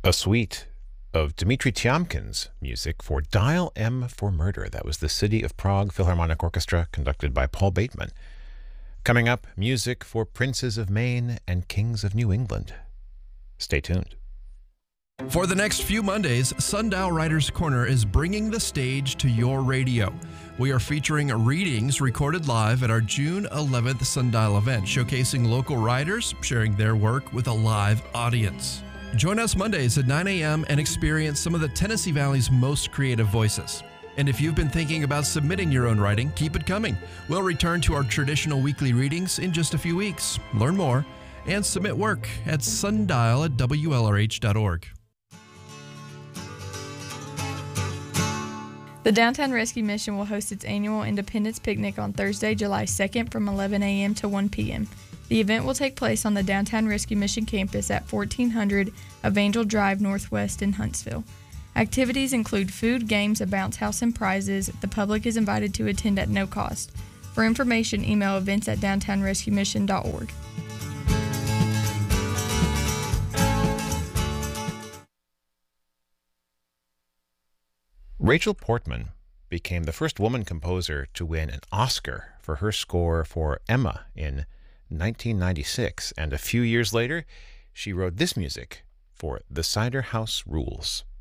A suite of Dmitri Tiomkin's music for Dial M for Murder. That was the City of Prague Philharmonic Orchestra, conducted by Paul Bateman. Coming up, music for Princes of Maine and Kings of New England. Stay tuned. For the next few Mondays, Sundial Writers Corner is bringing the stage to your radio. We are featuring readings recorded live at our June 11th Sundial event, showcasing local writers sharing their work with a live audience. Join us Mondays at 9 a.m. and experience some of the Tennessee Valley's most creative voices. And if you've been thinking about submitting your own writing, keep it coming. We'll return to our traditional weekly readings in just a few weeks. Learn more and submit work at sundial@wlrh.org. The Downtown Rescue Mission will host its annual Independence Picnic on Thursday, July 2nd from 11 a.m. to 1 p.m. The event will take place on the Downtown Rescue Mission campus at 1400 Evangel Drive Northwest in Huntsville. Activities include food, games, a bounce house, and prizes. The public is invited to attend at no cost. For information, email events@downtownrescuemission.org. Rachel Portman became the first woman composer to win an Oscar for her score for Emma in 1996, and a few years later, she wrote this music for The Cider House Rules.